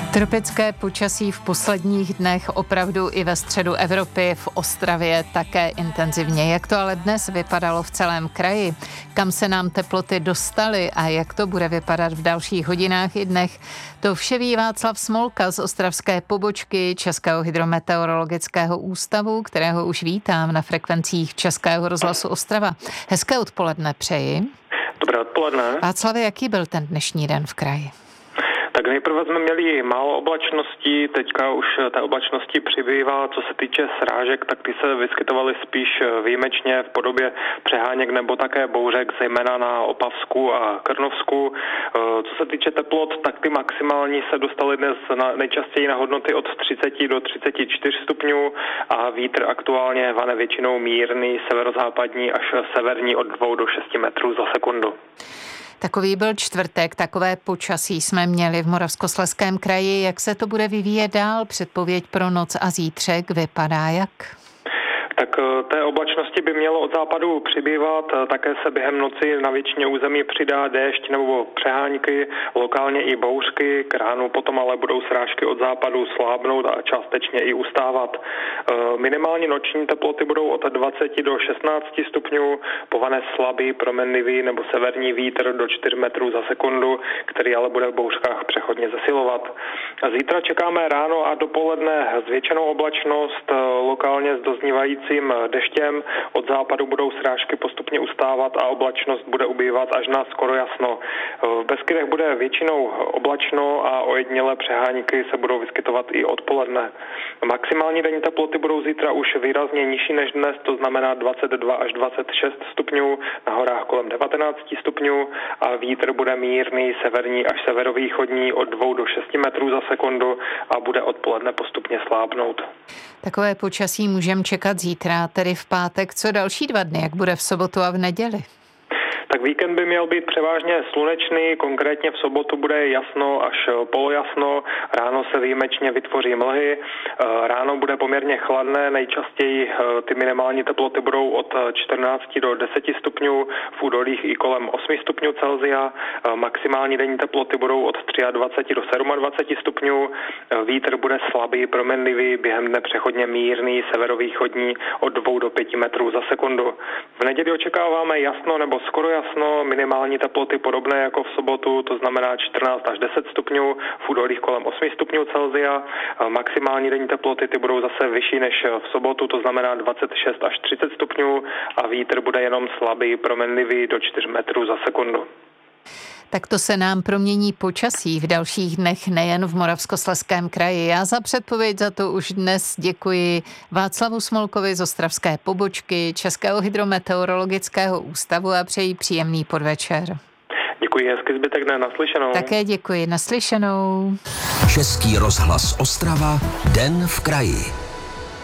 Tropické počasí v posledních dnech opravdu i ve středu Evropy, v Ostravě také intenzivně. Jak to ale dnes vypadalo v celém kraji? Kam se nám teploty dostaly a jak to bude vypadat v dalších hodinách i dnech? To vše ví Václav Smolka z ostravské pobočky Českého hydrometeorologického ústavu, kterého už vítám na frekvencích Českého rozhlasu Ostrava. Hezké odpoledne přeji. Dobré odpoledne. Václave, jaký byl ten dnešní den v kraji? Tak nejprve jsme měli málo oblačností, teďka už té oblačnosti přibývá. Co se týče srážek, tak ty se vyskytovaly spíš výjimečně v podobě přeháněk nebo také bouřek, zejména na Opavsku a Krnovsku. Co se týče teplot, tak ty maximální se dostaly dnes nejčastěji na hodnoty od 30 do 34 stupňů a vítr aktuálně vane většinou mírný, severozápadní až severní od 2 do 6 metrů za sekundu. Takový byl čtvrtek, takové počasí jsme měli v Moravskoslezském kraji. Jak se to bude vyvíjet dál? Předpověď pro noc a zítřek vypadá jak? Tak té oblačnosti by mělo od západu přibývat, také se během noci na většině území přidá déšť nebo přehánky, lokálně i bouřky, k ránu potom ale budou srážky od západu slábnout a částečně i ustávat. Minimální noční teploty budou od 20 do 16 stupňů, povane slabý, proměnlivý nebo severní vítr do 4 metrů za sekundu, který ale bude v bouřkách přechodně zesilovat. Zítra čekáme ráno a dopoledne zvětšenou oblačnost, lokálně s doznívající deštěm, od západu budou srážky postupně ustávat a oblačnost bude ubývat až na skoro jasno. V Beskydech bude většinou oblačno a ojedinělé přehánky se budou vyskytovat i odpoledne. Maximální denní teploty budou zítra už výrazně nižší než dnes, to znamená 22 až 26 stupňů, na horách kolem 19 stupňů a vítr bude mírný, severní až severovýchodní od 2 do 6 metrů za sekundu a bude odpoledne postupně slábnout. Takové počasí můžeme čekat zítra, tedy v pátek. Co další 2 dny, jak bude v sobotu a v neděli? Tak víkend by měl být převážně slunečný, konkrétně v sobotu bude jasno až polojasno, ráno se výjimečně vytvoří mlhy, ráno bude poměrně chladné, nejčastěji ty minimální teploty budou od 14 do 10 stupňů, v údolích i kolem 8 stupňů Celsia, maximální denní teploty budou od 23 do 27 stupňů, vítr bude slabý, proměnlivý, během dne přechodně mírný, severovýchodní od 2 do 5 metrů za sekundu. V neděli očekáváme jasno nebo skoro jasno, minimální teploty podobné jako v sobotu, to znamená 14 až 10 stupňů, v údolích kolem 8 stupňů Celsia. Maximální denní teploty ty budou zase vyšší než v sobotu, to znamená 26 až 30 stupňů a vítr bude jenom slabý, proměnlivý do 4 metrů za sekundu. Tak to se nám promění počasí v dalších dnech nejen v Moravskoslezském kraji. Já za předpověď za to už dnes děkuji Václavu Smolkovi z ostravské pobočky Českého hydrometeorologického ústavu a přeji příjemný podvečer. Děkuji, hezký zbytek dne, naslyšenou. Také děkuji, naslyšenou. Český rozhlas Ostrava, den v kraji.